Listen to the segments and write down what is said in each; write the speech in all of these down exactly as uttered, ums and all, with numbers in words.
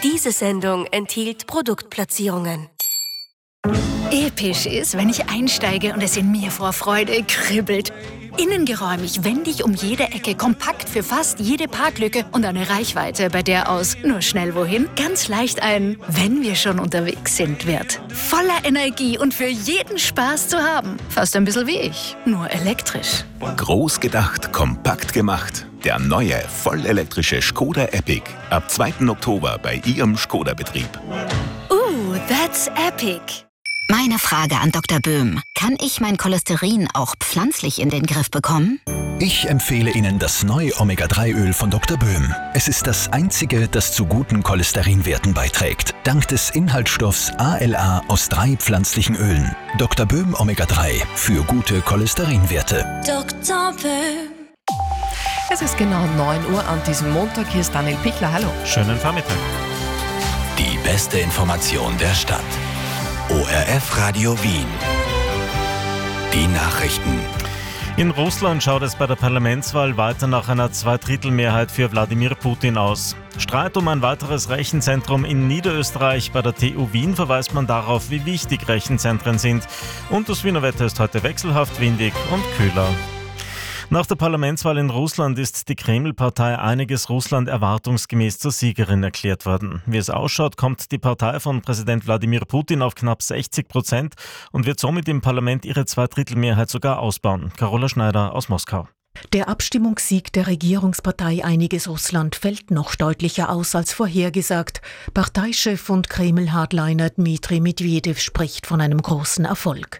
Diese Sendung enthielt Produktplatzierungen. Episch ist, wenn ich einsteige und es in mir vor Freude kribbelt. Innengeräumig, wendig um jede Ecke, kompakt für fast jede Parklücke und eine Reichweite, bei der aus nur schnell wohin ganz leicht ein "Wenn wir schon unterwegs sind" wird. Voller Energie und für jeden Spaß zu haben. Fast ein bisschen wie ich, nur elektrisch. Groß gedacht, kompakt gemacht. Der neue, vollelektrische Skoda Epic. Ab zweiten Oktober bei Ihrem Skoda-Betrieb. Uh, that's epic. Meine Frage an Doktor Böhm. Kann ich mein Cholesterin auch pflanzlich in den Griff bekommen? Ich empfehle Ihnen das neue Omega drei Öl von Doktor Böhm. Es ist das einzige, das zu guten Cholesterinwerten beiträgt. Dank des Inhaltsstoffs A L A aus drei pflanzlichen Ölen. Doktor Böhm Omega drei für gute Cholesterinwerte. Doktor Böhm. Es ist genau neun Uhr an diesem Montag. Hier ist Daniel Pichler. Hallo. Schönen Vormittag. Die beste Information der Stadt. O R F Radio Wien. Die Nachrichten. In Russland schaut es bei der Parlamentswahl weiter nach einer Zweidrittelmehrheit für Wladimir Putin aus. Streit um ein weiteres Rechenzentrum in Niederösterreich. Bei der T U Wien verweist man darauf, wie wichtig Rechenzentren sind. Und das Wiener Wetter ist heute wechselhaft windig und kühler. Nach der Parlamentswahl in Russland ist die Kreml-Partei Einiges Russland erwartungsgemäß zur Siegerin erklärt worden. Wie es ausschaut, kommt die Partei von Präsident Wladimir Putin auf knapp sechzig Prozent und wird somit im Parlament ihre Zweidrittelmehrheit sogar ausbauen. Carola Schneider aus Moskau. Der Abstimmungssieg der Regierungspartei Einiges Russland fällt noch deutlicher aus als vorhergesagt. Parteichef und Kreml-Hardliner Dmitri Medvedev spricht von einem großen Erfolg.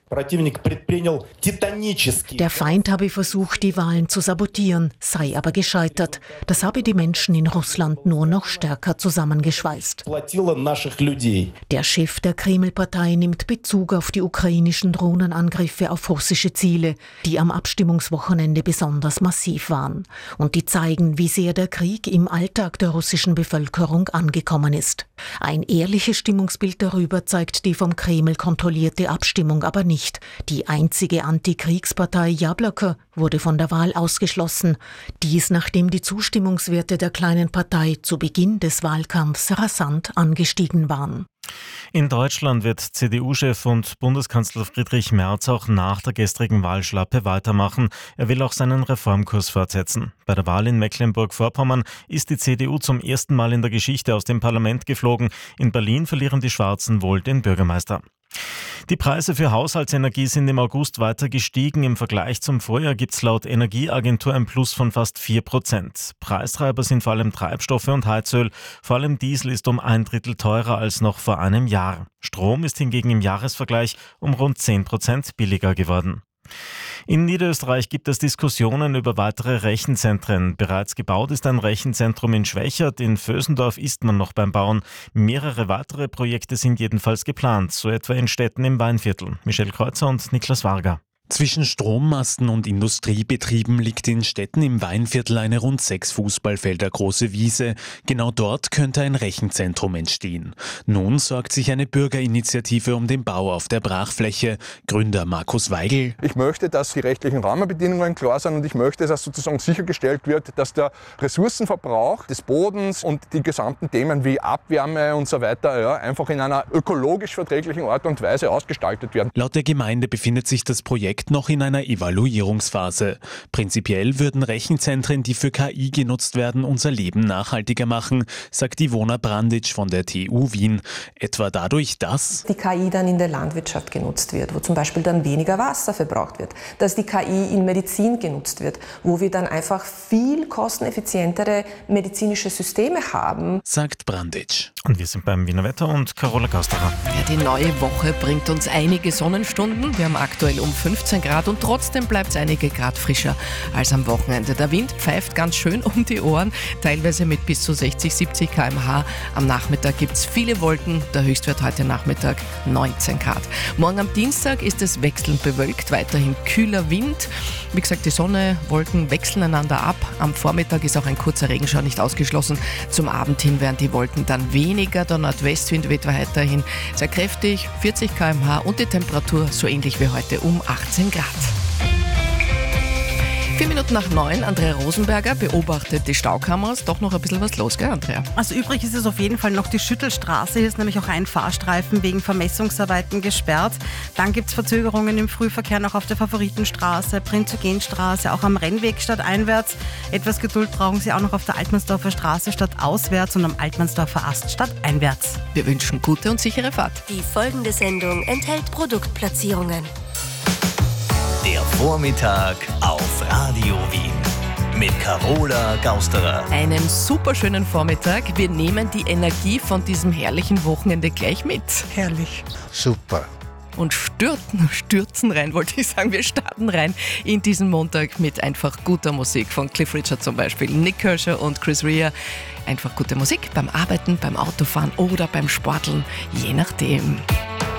Der Feind habe versucht, die Wahlen zu sabotieren, sei aber gescheitert. Das habe die Menschen in Russland nur noch stärker zusammengeschweißt. Der Chef der Kreml-Partei nimmt Bezug auf die ukrainischen Drohnenangriffe auf russische Ziele, die am Abstimmungswochenende besonders massiv waren. Und die zeigen, wie sehr der Krieg im Alltag der russischen Bevölkerung angekommen ist. Ein ehrliches Stimmungsbild darüber zeigt die vom Kreml kontrollierte Abstimmung aber nicht. Die einzige Antikriegspartei Jabloko wurde von der Wahl ausgeschlossen. Dies, nachdem die Zustimmungswerte der kleinen Partei zu Beginn des Wahlkampfs rasant angestiegen waren. In Deutschland wird C D U-Chef und Bundeskanzler Friedrich Merz auch nach der gestrigen Wahlschlappe weitermachen. Er will auch seinen Reformkurs fortsetzen. Bei der Wahl in Mecklenburg-Vorpommern ist die C D U zum ersten Mal in der Geschichte aus dem Parlament geflogen. In Berlin verlieren die Schwarzen wohl den Bürgermeister. Die Preise für Haushaltsenergie sind im August weiter gestiegen. Im Vergleich zum Vorjahr gibt es laut Energieagentur ein Plus von fast vier Prozent. Preistreiber sind vor allem Treibstoffe und Heizöl. Vor allem Diesel ist um ein Drittel teurer als noch vor einem Jahr. Strom ist hingegen im Jahresvergleich um rund zehn Prozent billiger geworden. In Niederösterreich gibt es Diskussionen über weitere Rechenzentren. Bereits gebaut ist ein Rechenzentrum in Schwächert. In Vösendorf ist man noch beim Bauen. Mehrere weitere Projekte sind jedenfalls geplant, so etwa in Städten im Weinviertel. Michelle Kreuzer und Niklas Varga. Zwischen Strommasten und Industriebetrieben liegt in Städten im Weinviertel eine rund sechs Fußballfelder große Wiese. Genau dort könnte ein Rechenzentrum entstehen. Nun sorgt sich eine Bürgerinitiative um den Bau auf der Brachfläche. Gründer Markus Weigel: Ich möchte, dass die rechtlichen Rahmenbedingungen klar sind und ich möchte, dass sozusagen sichergestellt wird, dass der Ressourcenverbrauch des Bodens und die gesamten Themen wie Abwärme und so weiter ja, einfach in einer ökologisch verträglichen Art und Weise ausgestaltet werden. Laut der Gemeinde befindet sich das Projekt noch in einer Evaluierungsphase. Prinzipiell würden Rechenzentren, die für K I genutzt werden, unser Leben nachhaltiger machen, sagt Ivona Branditsch von der T U Wien. Etwa dadurch, dass die K I dann in der Landwirtschaft genutzt wird, wo zum Beispiel dann weniger Wasser verbraucht wird, dass die K I in Medizin genutzt wird, wo wir dann einfach viel kosteneffizientere medizinische Systeme haben, sagt Branditsch. Und wir sind beim Wiener Wetter und Carola Gasterer. Ja, die neue Woche bringt uns einige Sonnenstunden. Wir haben aktuell um fünfzehn Grad und trotzdem bleibt es einige Grad frischer als am Wochenende. Der Wind pfeift ganz schön um die Ohren, teilweise mit bis zu sechzig, siebzig Kilometer pro Stunde. Am Nachmittag gibt es viele Wolken, der Höchstwert heute Nachmittag neunzehn Grad. Morgen am Dienstag ist es wechselnd bewölkt, weiterhin kühler Wind. Wie gesagt, die Sonne, Wolken wechseln einander ab. Am Vormittag ist auch ein kurzer Regenschauer nicht ausgeschlossen. Zum Abend hin werden die Wolken dann weniger. Der Nordwestwind weht weiterhin sehr kräftig, vierzig Kilometer pro Stunde und die Temperatur so ähnlich wie heute um achtzehn Grad. Vier Minuten nach neun, Andrea Rosenberger beobachtet die Staukammer. Ist doch noch ein bisschen was los, gell, Andrea? Also übrig ist es auf jeden Fall noch die Schüttelstraße. Hier ist nämlich auch ein Fahrstreifen wegen Vermessungsarbeiten gesperrt. Dann gibt es Verzögerungen im Frühverkehr noch auf der Favoritenstraße, Prinz-Eugen-Straße, auch am Rennweg stadteinwärts. Etwas Geduld brauchen Sie auch noch auf der Altmannsdorfer Straße stadtauswärts und am Altmannsdorfer Ast stadteinwärts. Wir wünschen gute und sichere Fahrt. Die folgende Sendung enthält Produktplatzierungen. Der Vormittag auf Radio Wien mit Carola Gausterer. Einen super schönen Vormittag. Wir nehmen die Energie von diesem herrlichen Wochenende gleich mit. Herrlich. Super. Und stürzen, stürzen rein, wollte ich sagen. Wir starten rein in diesen Montag mit einfach guter Musik von Cliff Richard zum Beispiel, Nick Kershaw und Chris Rea. Einfach gute Musik beim Arbeiten, beim Autofahren oder beim Sporteln, je nachdem.